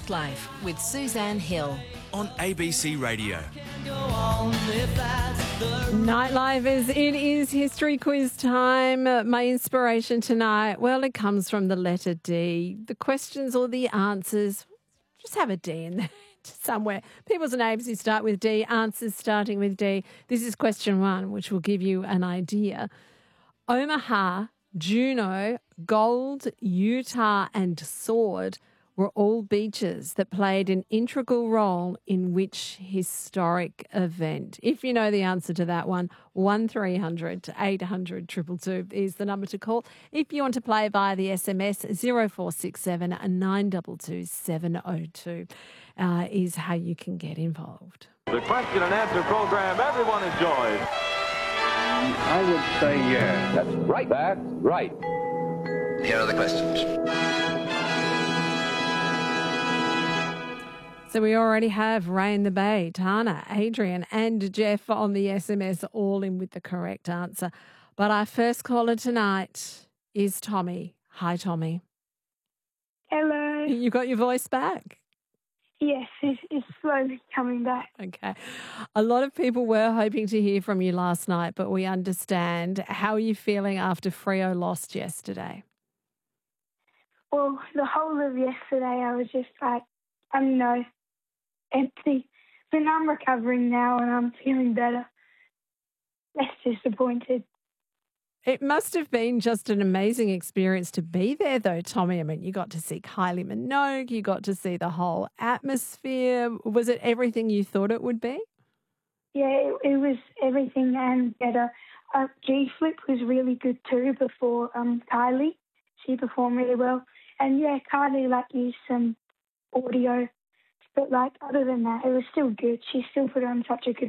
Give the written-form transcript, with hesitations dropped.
Nightlife with Suzanne Hill. On ABC Radio. Nightlife it is history quiz time. My inspiration tonight, well, it comes from the letter D. The questions or the answers, just have a D in there somewhere. People's names who start with D, answers starting with D. This is question 1, which will give you an idea. Omaha, Juneau, Gold, Utah and Sword were all beaches that played an integral role in which historic event? If you know the answer to that one, 1300 800 222 is the number to call. If you want to play via the SMS, 0467 922 702 is how you can get involved. The question and answer program everyone enjoys. I would say yes. That's right. That's right. Here are the questions. So we already have Ray in the Bay, Tana, Adrian and Jeff on the SMS, all in with the correct answer. But our first caller tonight is Tommy. Hi, Tommy. Hello. You got your voice back? Yes, it's slowly coming back. Okay. A lot of people were hoping to hear from you last night, but we understand. How are you feeling after Freo lost yesterday? Well, the whole of yesterday I was just like, I don't know, empty. But I'm recovering now and I'm feeling better. Less disappointed. It must have been just an amazing experience to be there, though, Tommy. I mean, you got to see Kylie Minogue, you got to see the whole atmosphere. Was it everything you thought it would be? Yeah, it was everything and better. G-Flip was really good too before Kylie. She performed really well. And yeah, Kylie used some audio. But other than that, it was still good. She still put on such a good